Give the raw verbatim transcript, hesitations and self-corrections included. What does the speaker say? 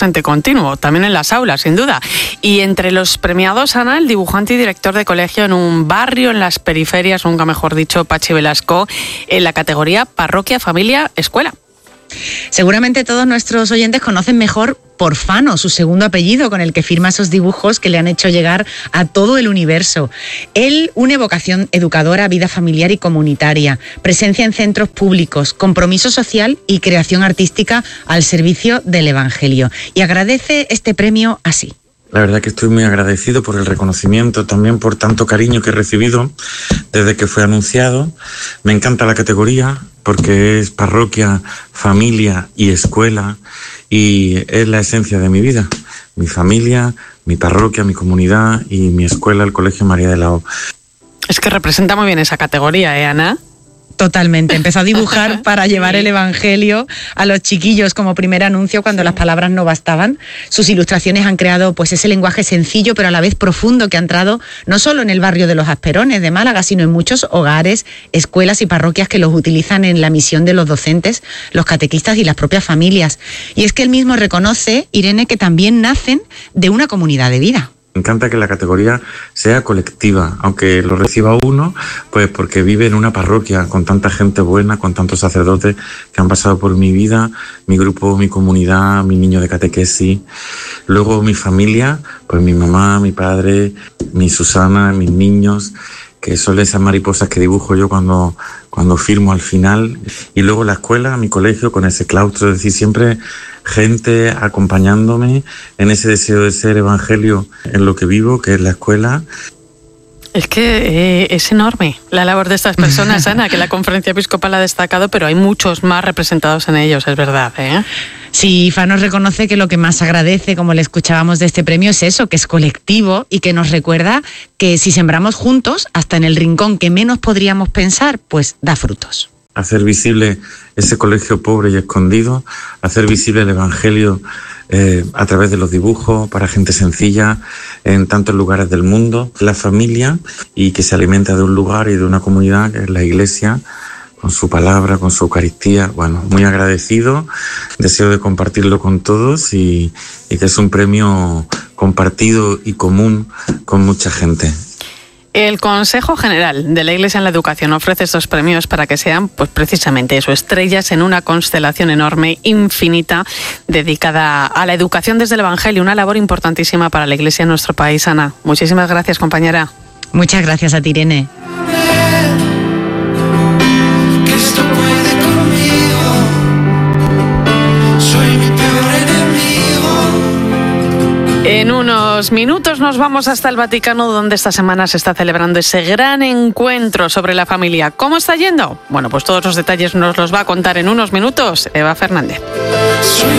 presente continuo, también en las aulas, sin duda. Y entre los premiados, Ana, el dibujante y director de colegio en un barrio en las periferias, nunca mejor dicho, Pachi Velasco, en la categoría Parroquia, Familia, Escuela. Seguramente todos nuestros oyentes conocen mejor por Fano, su segundo apellido, con el que firma esos dibujos que le han hecho llegar a todo el universo. Él une vocación educadora, vida familiar y comunitaria, presencia en centros públicos, compromiso social y creación artística al servicio del Evangelio. Y agradece este premio así. La verdad que estoy muy agradecido por el reconocimiento, también por tanto cariño que he recibido desde que fue anunciado. Me encanta la categoría porque es parroquia, familia y escuela, y es la esencia de mi vida. Mi familia, mi parroquia, mi comunidad y mi escuela, el Colegio María de la O. Es que representa muy bien esa categoría, ¿eh, Ana? Totalmente. Empezó a dibujar para llevar el Evangelio a los chiquillos como primer anuncio cuando las palabras no bastaban. Sus ilustraciones han creado pues ese lenguaje sencillo pero a la vez profundo que ha entrado no solo en el barrio de Los Asperones de Málaga, sino en muchos hogares, escuelas y parroquias que los utilizan en la misión de los docentes, los catequistas y las propias familias. Y es que él mismo reconoce, Irene, que también nacen de una comunidad de vida. Me encanta que la categoría sea colectiva, aunque lo reciba uno, pues porque vive en una parroquia con tanta gente buena, con tantos sacerdotes que han pasado por mi vida, mi grupo, mi comunidad, mi niño de catequesis. Luego mi familia, pues mi mamá, mi padre, mi Susana, mis niños, que son esas mariposas que dibujo yo cuando, cuando firmo al final. Y luego la escuela, mi colegio, con ese claustro, es decir, siempre gente acompañándome en ese deseo de ser evangelio en lo que vivo, que es la escuela. Es que eh, es enorme la labor de estas personas, Ana, que la Conferencia Episcopal ha destacado, pero hay muchos más representados en ellos, es verdad, ¿eh? Sí, Fano reconoce que lo que más agradece, como le escuchábamos de este premio, es eso, que es colectivo y que nos recuerda que si sembramos juntos, hasta en el rincón que menos podríamos pensar, pues da frutos. Hacer visible ese colegio pobre y escondido, hacer visible el Evangelio eh, a través de los dibujos para gente sencilla en tantos lugares del mundo, la familia, y que se alimenta de un lugar y de una comunidad que es la Iglesia, con su palabra, con su Eucaristía. Bueno, muy agradecido, deseo de compartirlo con todos y, y que es un premio compartido y común con mucha gente. El Consejo General de la Iglesia en la Educación ofrece estos premios para que sean, pues precisamente eso, estrellas en una constelación enorme, infinita, dedicada a la educación desde el Evangelio, una labor importantísima para la Iglesia en nuestro país. Ana, muchísimas gracias, compañera. Muchas gracias a ti, Irene. En unos minutos nos vamos hasta el Vaticano, donde esta semana se está celebrando ese gran encuentro sobre la familia. ¿Cómo está yendo? Bueno, pues todos los detalles nos los va a contar en unos minutos Eva Fernández.